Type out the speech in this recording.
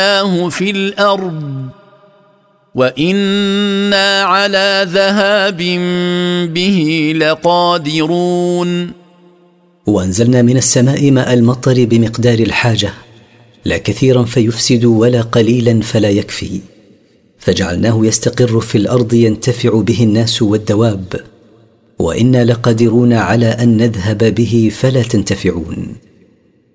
في الأرض وإنا على ذهاب به لقادرون. وأنزلنا من السماء ماء المطر بمقدار الحاجة، لا كثيرا فيفسد ولا قليلا فلا يكفي، فجعلناه يستقر في الأرض ينتفع به الناس والدواب، وإنا لقادرون على أن نذهب به فلا تنتفعون.